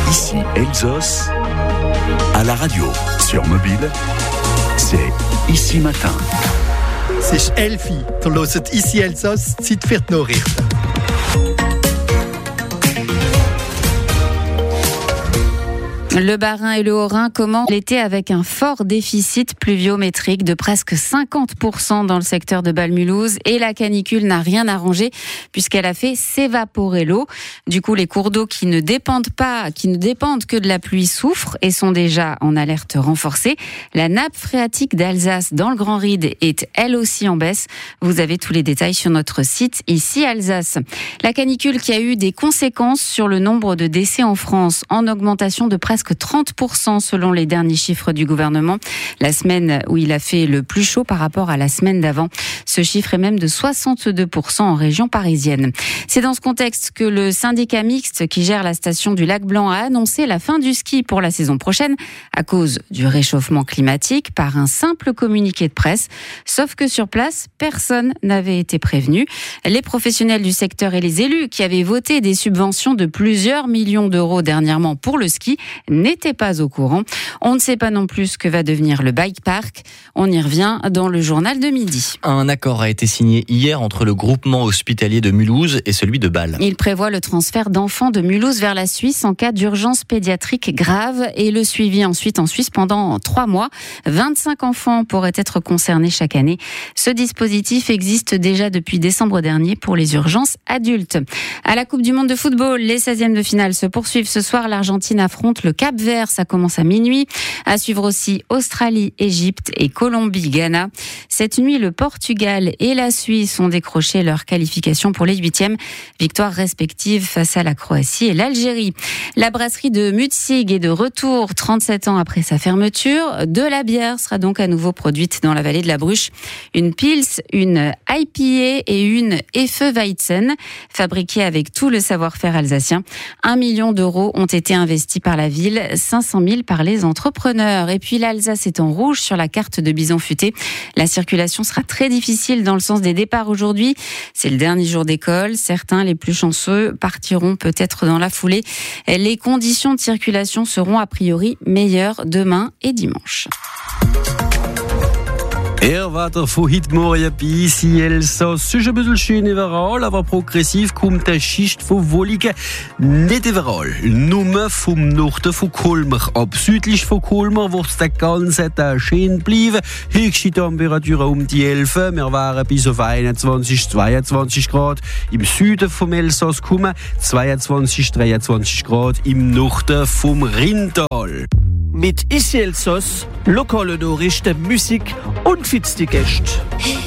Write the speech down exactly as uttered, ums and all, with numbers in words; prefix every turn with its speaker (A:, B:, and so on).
A: Ici Elsos, à la radio, sur mobile, c'est Ici Matin.
B: C'est Elfie, du hört Ici Elsos, Zeit für die Nachrichten.
C: Le Bas-Rhin et le Haut-Rhin commencent l'été avec un fort déficit pluviométrique de presque cinquante pour cent dans le secteur de Bâle-Mulhouse et la canicule n'a rien arrangé puisqu'elle a fait s'évaporer l'eau. Du coup, les cours d'eau qui ne dépendent pas, qui ne dépendent que de la pluie souffrent et sont déjà en alerte renforcée. La nappe phréatique d'Alsace dans le Grand Ride est elle aussi en baisse. Vous avez tous les détails sur notre site Ici Alsace. La canicule qui a eu des conséquences sur le nombre de décès en France en augmentation de presque trente pour cent selon les derniers chiffres du gouvernement. La semaine où il a fait le plus chaud par rapport à la semaine d'avant. Ce chiffre est même de soixante-deux pour cent en région parisienne. C'est dans ce contexte que le syndicat mixte qui gère la station du Lac Blanc a annoncé la fin du ski pour la saison prochaine à cause du réchauffement climatique par un simple communiqué de presse. Sauf que sur place, personne n'avait été prévenu. Les professionnels du secteur et les élus qui avaient voté des subventions de plusieurs millions d'euros dernièrement pour le ski n'étaient pas au courant. On ne sait pas non plus ce que va devenir le bike park. On y revient dans le journal de midi.
D: Un accord a été signé hier entre le groupement hospitalier de Mulhouse et celui de Bâle.
C: Il prévoit le transfert d'enfants de Mulhouse vers la Suisse en cas d'urgence pédiatrique grave et le suivi ensuite en Suisse pendant trois mois. vingt-cinq enfants pourraient être concernés chaque année. Ce dispositif existe déjà depuis décembre dernier pour les urgences adultes. À la Coupe du Monde de football, les seizièmes de finale se poursuivent ce soir. L'Argentine affronte le Cap-Vert, ça commence à minuit. À suivre aussi Australie, Égypte et Colombie, Ghana. Cette nuit, le Portugal et la Suisse ont décroché leur qualification pour les huitièmes. Victoires respectives face à la Croatie et l'Algérie. La brasserie de Mutzig est de retour trente-sept ans après sa fermeture. De la bière sera donc à nouveau produite dans la vallée de la Bruche. Une Pils, une I P A et une Hefeweizen, fabriquées avec tout le savoir-faire alsacien. Un million d'euros ont été investis par la ville, cinq cent mille par les entrepreneurs. Et puis l'Alsace est en rouge sur la carte de Bison Futé. La circulation sera très difficile dans le sens des départs aujourd'hui. C'est le dernier jour d'école. Certains, les plus chanceux, partiront peut-être dans la foulée. Les conditions de circulation seront a priori meilleures demain et dimanche.
E: Er weiter von heute Morgen bei Ici Elsos. Es ist ein bisschen schön überall, aber progressiv kommt der Schicht von Wolligen nicht überall. Nur vom Norden von Colmar ab. Südlich von Colmar wird es den ganzen Tag schön bleiben. Höchste Temperatur um die elf. Wir wären bis auf einundzwanzig, zweiundzwanzig Grad. Im Süden vom Elsass kommen zweiundzwanzig, dreiundzwanzig Grad im Norden vom Rheintal.
F: Mit Ici Elsos, lokale Nachrichten, Musik und fitzige Gäste.